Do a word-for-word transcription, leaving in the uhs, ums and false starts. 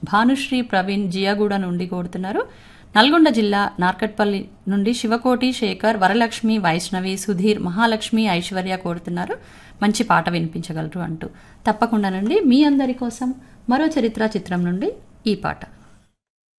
భానుశ్రీ ప్రవీణ్ జియాగూడ నుండి కోరుతున్నారు. నల్గొండ జిల్లా నార్కట్పల్లి నుండి శివకోటి శేఖర్ వరలక్ష్మి వైష్ణవి సుధీర్ మహాలక్ష్మి ఐశ్వర్య కోరుతున్నారు. మంచి పాట వినిపించగలరు అంటూ. తప్పకుండానండి మీ అందరి కోసం మరో చరిత్ర చిత్రం నుండి ఈ పాట.